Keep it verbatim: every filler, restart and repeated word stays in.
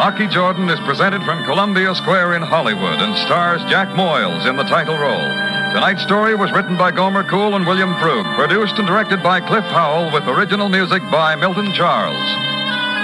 Rocky Jordan is presented from Columbia Square in Hollywood and stars Jack Moyles in the title role. Tonight's story was written by Gomer Cool and William Frug, produced and directed by Cliff Howell with original music by Milton Charles.